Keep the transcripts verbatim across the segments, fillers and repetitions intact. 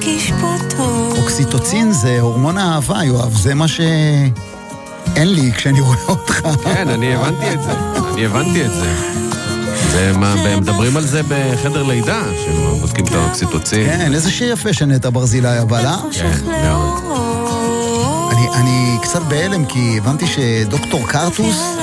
מרגיש פה טוב. אוקסיטוצין זה הורמון האהבה, יואב, זה מה שאין לי כשאני רואה אותך. כן, אני הבנתי את זה, אני הבנתי את זה. זה מה, מדברים על זה בחדר לידה, שבודקים את האוקסיטוצין. כן, איזה שיר יפה שנטע ברזילי, אבל אה? כן, מאוד. אני, אני קצת בהלם, כי הבנתי שדוקטור קרטוס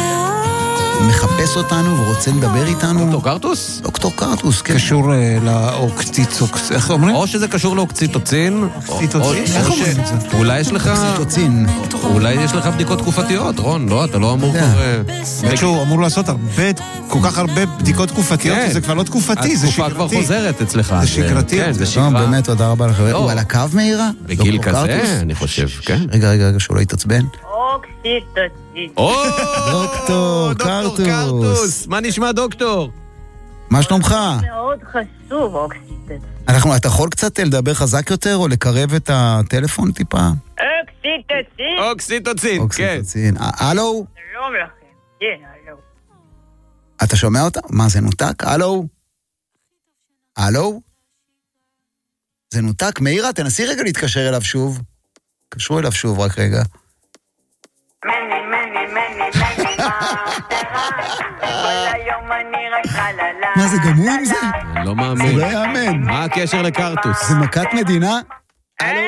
מחפש אותנו ורוצה לדבר איתנו. דוקטור קרטוס? דוקטור קרטוס, כן. קשור לאוקציטוקס, איך אומרים? או שזה קשור לאוקציטוצין, אוקסיטוצין? איך אומרים את זה? אולי יש לך... אוקסיטוצין. אולי יש לך בדיקות תקופתיות, רון, לא, אתה לא אמור כבר... שהוא אמור לעשות הרבה, כל כך הרבה בדיקות תקופתיות, זה כבר לא תקופתי, זה שגרתי. התקופה כבר חוזרת אצלך. זה שגרתי. כן, זה לא, שגרה. באמת, תודה רבה לך. הוא על הקו מהירה? בגיל כזה, אני חושב, כן. רגע, רגע, רגע, שהוא לא יתעצבן. אוקסיטוצין. דוקטור קרטוס. מה נשמע, דוקטור? מה שלומך? מאוד חשוב אוקסיטוצין. אנחנו, אתה יכול קצת לדבר חזק יותר, או לקרב את הטלפון טיפה? אוקסיטוצין. אוקסיטוצין, כן. אוקסיטוצין. הלו? שלום לכם. כן, הלו. אתה שומע אותה? מה, זה נותק? הלו? הלו? זה נותק? מאירה, תנסי רגע להתקשר אליו שוב. קשרו אליו שוב, רק רגע. מני, מני, מני, מני, כל היום אני רק חללה. מה זה, גם הוא עם זה? אני לא זה מאמין. לא יאמן. מה הקשר לקרטוס? זה מכת מדינה? אה,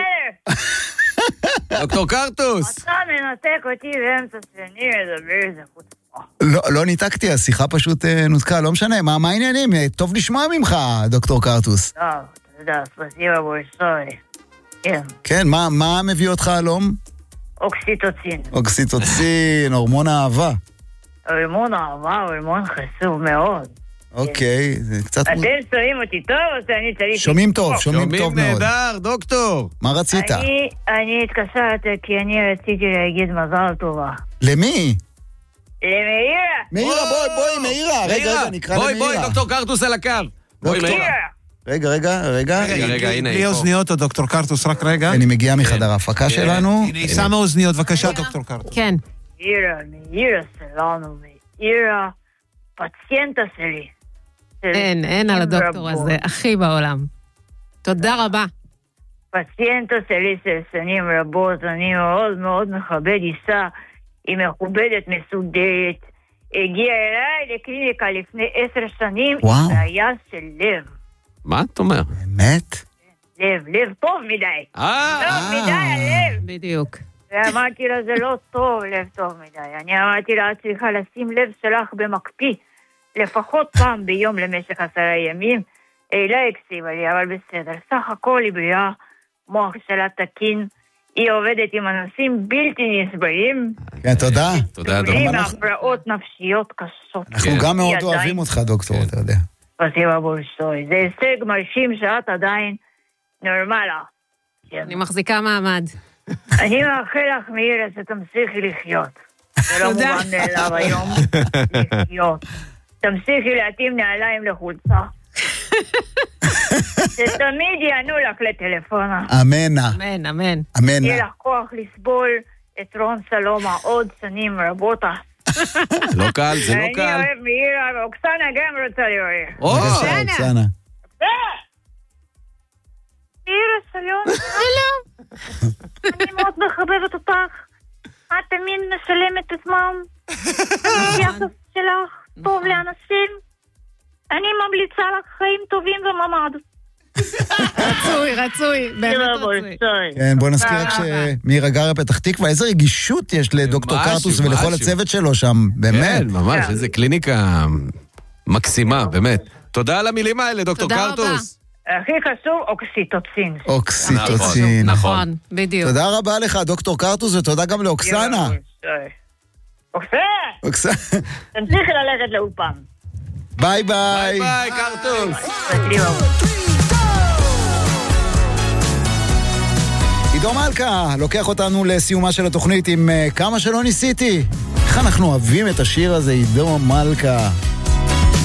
דוקטור קרטוס! אתה מנתק אותי באמצע שאני מדבר איזה חוצפה. לא, לא ניתקתי, השיחה פשוט אה, נותקה, לא משנה. מה, מה העניינים? אה, טוב לשמוע ממך, דוקטור קרטוס. טוב, תודה, ספסיבה בורסוי. כן, כן, מה, מה מביא אותך הלום? אוקסיטוצין. אוקסיטוצין, הורמון האהבה. הורמון אהבה, הורמון חשוב מאוד. אוקיי, זה קצת... אתם שומעים אותי טוב או שאני צריך... שומעים טוב, שומעים שומעים טוב מאוד. נהדר, דוקטור! מה רצית? אני, אני התקשרתי כי אני רציתי להגיד מזל טובה. למי? למאירה! מאירה, בואי, בואי, מאירה. רגע, רגע, נקרא בואי, למאירה. בואי, דוקטור קרטוס על הקו. בואי, דוקטור. מאירה. רגע, רגע, רגע. רגע, רגע, הנה. בלי אוזניות, דוקטור קרטוס, רק רגע. אני מגיע מחדר ההפקה שלנו. הנה, היא שמה אוזניות, בבקשה, דוקטור קרטוס. כן. מאירה, מאירה שלנו, מאירה, פציינטה שלי. אין, אין על הדוקטור הזה, הכי בעולם. תודה רבה. פציינטה שלי של שנים רבות, אני מאוד מאוד מכבד אישה, היא מכובדת, מסודרת, הגיעה אליי לקליניקה לפני עשר שנים, וואו. עם בעיה של לב. מה את אומר? באמת? לב, לב טוב מדי. אה, טוב מדי הלב. בדיוק. ואמרתי לה, זה לא טוב, לב טוב מדי. אני אמרתי לה, את צריכה לשים לב שלך במקפיא, לפחות פעם ביום למשך עשרה ימים. היא לא הקשיבה לי, אבל בסדר. סך הכל היא בריאה, מוח שלה תקין, היא עובדת עם אנשים בלתי נסבלים. כן, תודה. תודה, דוקטור. עם הפרעות נפשיות קשות. אנחנו גם מאוד אוהבים אותך, דוקטור, אתה יודע. פסיבה בורסוי. זה הישג מרשים שאת עדיין נורמלה. אני מחזיקה מעמד. אני מאחל לך, מאירה, שתמשיכי לחיות. זה לא תודה. מובן מאליו היום לחיות. תמשיכי להתאים נעליים לחולצה. שתמיד יענו לך לטלפונה. אמנה. אמן, אמן. אמנה. יהיה לך כוח לסבול את רון סלומה עוד שנים רבות. לא קל, זה לא אני קל. אוהב מאירה, ואוקסנה גם רוצה לראות. או, בבקשה, אוקסנה. מאירה, שלום. שלום. אני מאוד מחבבת אותך. את תמיד משלמת את זמן. היחס שלך טוב לאנשים. אני ממליצה לך חיים טובים וממד. רצוי, רצוי, באמת רצוי. כן, בוא נזכיר רק שמירה גרה פתח תקווה, איזה רגישות יש לדוקטור משהו, קרטוס ולכל משהו. הצוות שלו שם, באמת. כן, ממש, איזה קליניקה מקסימה, באמת. תודה על המילים האלה, דוקטור תודה רבה. קרטוס. הכי חשוב, אוקסיטוצין. אוקסיטוצין. נכון, בדיוק. תודה רבה לך, דוקטור קרטוס, ותודה גם לאוקסנה. אוקסנה! אוקסנה. תמשיכי ללכת לאולפן. ביי ביי. ביי ביי, קרטוס. עידו מלכה לוקח אותנו לסיומה של התוכנית עם כמה שלא ניסיתי. איך אנחנו אוהבים את השיר הזה, עידו מלכה.